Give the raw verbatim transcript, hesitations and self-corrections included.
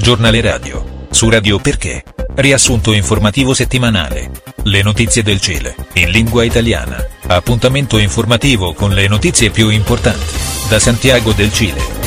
Giornale radio. Su Radio Perché. Riassunto informativo settimanale. Le notizie del Cile, in lingua italiana. Appuntamento informativo con le notizie più importanti. Da Santiago del Cile.